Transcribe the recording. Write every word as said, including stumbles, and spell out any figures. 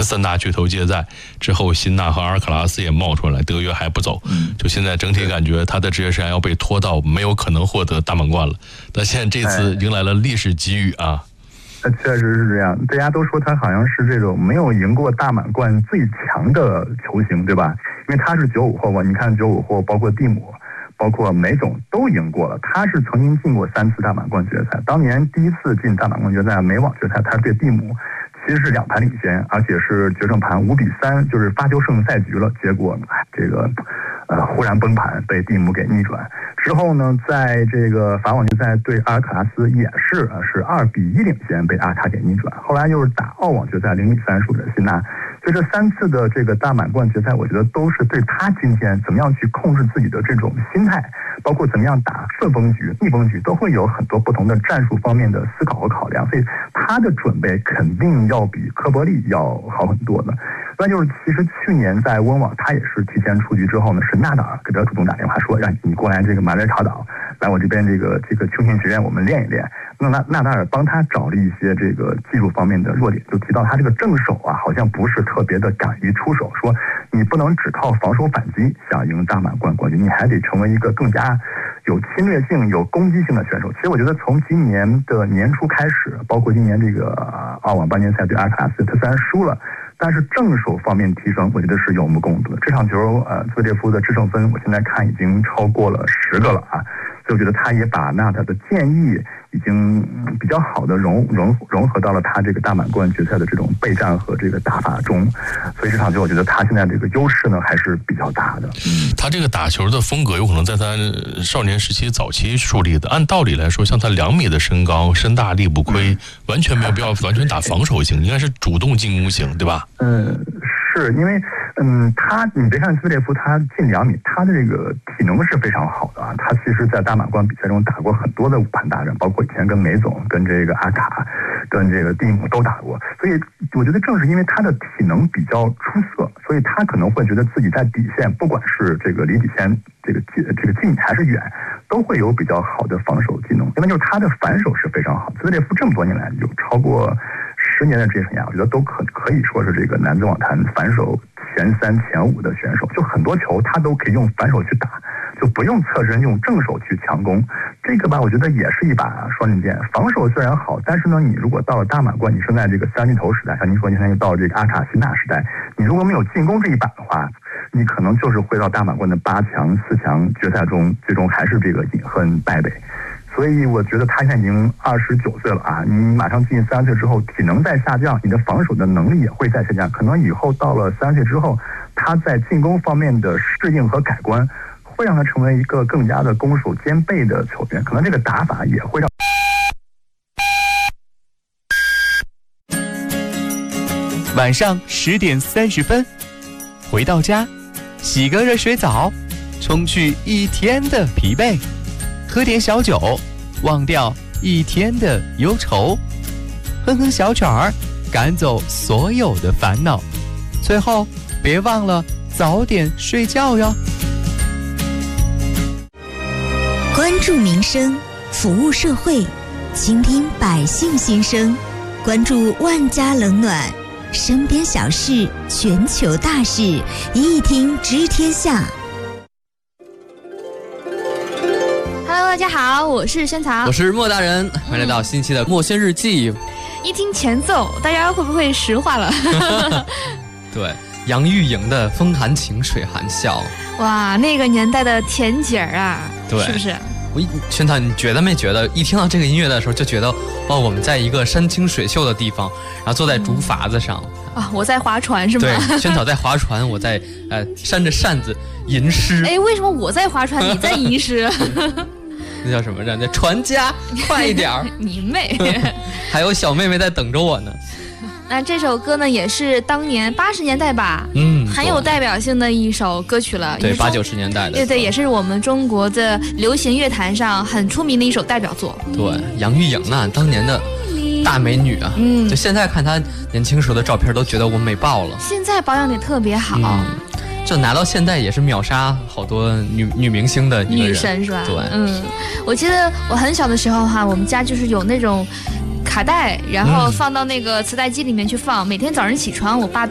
三大巨头皆在之后，辛纳和阿尔卡拉斯也冒出来，德约还不走，就现在整体感觉他的职业生涯要被拖到没有可能获得大满贯了。但现在这次迎来了历史机遇啊！ 确实是这样，大家都说他好像是这种没有赢过大满贯最强的球星，对吧？因为他是九五后嘛，你看九五后包括蒂姆，包括梅总都赢过了，他是曾经进过三次大满贯决赛。当年第一次进大满贯决赛美网决赛，他对蒂姆其实是两盘领先，而且是决胜盘五比三，就是发球胜赛局了。结果这个呃忽然崩盘，被蒂姆给逆转。之后呢，在这个法网决赛对阿尔卡拉斯也是呃是二比一领先，被阿卡给逆转。后来又是打澳网决赛零比三输给辛纳。就这三次的这个大满贯决赛，我觉得都是对他今天怎么样去控制自己的这种心态，包括怎么样打顺风局、逆风局，都会有很多不同的战术方面的思考和考量。所以他的准备肯定要比科伯利要好很多的。那就是其实去年在温网，他也是提前出局之后呢，是纳达尔给他主动打电话说，让你过来这个马略卡岛，来我这边这个这个球星学院我们练一练。那纳纳达尔帮他找了一些这个技术方面的弱点，就提到他这个正手啊，好像不是特别的敢于出手，说你不能只靠防守反击想赢大满贯冠军，你还得成为一个更加有侵略性、有攻击性的选手。其实我觉得从今年的年初开始，包括今年这个澳网半决赛对阿尔卡拉斯，他虽然输了，但是正手方面提升，我觉得是有目共睹的。这场球，呃，兹维列夫的制胜分，我现在看已经超过了十个了啊，所以我觉得他也把纳达的建议已经比较好的融融融合到了他这个大满贯决赛的这种备战和这个打法中，所以这场球我觉得他现在这个优势呢还是比较大的。 嗯，他这个打球的风格有可能在他少年时期早期树立的。按道理来说，像他两米的身高，身大力不亏，完全没有必要完全打防守型，应该是主动进攻型，对吧？ 嗯，是因为嗯，他你别看兹维列夫他近两米，他的这个体能是非常好的啊。他其实，在大满贯比赛中打过很多的五盘大战，包括以前跟梅总、跟这个阿卡、跟这个蒂姆都打过。所以我觉得正是因为他的体能比较出色，所以他可能会觉得自己在底线，不管是这个离底线这个近这个近还是远，都会有比较好的防守技能。另外就是他的反手是非常好。兹维列夫这么多年来有超过十年的职业生涯，我觉得都可可以说是这个男子网坛反手前三前五的选手，就很多球他都可以用反手去打，就不用侧身用正手去强攻。这个吧，我觉得也是一把双刃剑。防守虽然好，但是呢，你如果到了大满贯，你生在这个三巨头时代，像您说，您现在到了这个阿卡辛纳时代，你如果没有进攻这一把的话，你可能就是会到大满贯的八强、四强决赛中，最终还是这个饮恨败北。所以我觉得他现在已经二十九岁了啊，你马上进三十岁之后，体能在下降，你的防守的能力也会在下降。可能以后到了三十岁之后，他在进攻方面的适应和改观，会让他成为一个更加的攻守兼备的球员。可能这个打法也会让。 晚上十点三十分，回到家，洗个热水澡，冲去一天的疲惫。喝点小酒，忘掉一天的忧愁，哼哼小曲儿，赶走所有的烦恼。最后，别忘了早点睡觉哟。 关注民生，服务社会，倾听百姓心声，关注万家冷暖，身边小事，全球大事，一听知天下。 大家好，我是萱草， 我是莫大人，欢迎来到新期的墨轩日记。 一听前奏，大家会不会石化了？ 对，杨钰莹的《风含情，水含笑》， 哇，那个年代的甜姐儿啊， 对， 是不是？ 我萱草，你觉得没觉得？一听到这个音乐的时候，就觉得哇，我们在一个山清水秀的地方，然后坐在竹筏子上。 啊，我在划船是吗？ 对，萱草在划船，我在呃扇着扇子吟诗。 哎，为什么我在划船，你在吟诗？ 那叫什么？让那船家快一点儿！ 你妹！ 还有小妹妹在等着我呢。 那这首歌呢，也是当年八十年代吧， 嗯， 很有代表性的一首歌曲了。 对，八九十年代的。 对对，也是我们中国的流行乐坛上很出名的一首代表作。 对，杨钰莹啊，当年的大美女啊，嗯，就现在看她年轻时候的照片，都觉得我美爆了。 现在保养得特别好。 嗯，就拿到现在也是秒杀好多女女明星的一个人， 女神是吧？ 对， 嗯，我记得我很小的时候哈，我们家就是有那种卡带，然后放到那个磁带机里面去放，每天早上起床，我爸